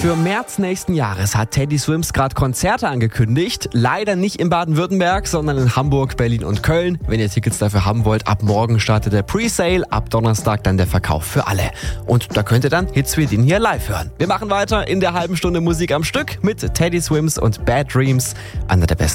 Für März nächsten Jahres hat Teddy Swims gerade Konzerte angekündigt. Leider nicht in Baden-Württemberg, sondern in Hamburg, Berlin und Köln. Wenn ihr Tickets dafür haben wollt, ab morgen startet der Pre-Sale, ab Donnerstag dann der Verkauf für alle. Und da könnt ihr dann Hits wie den hier live hören. Wir machen weiter in der halben Stunde Musik am Stück mit Teddy Swims und Bad Dreams, einer der besten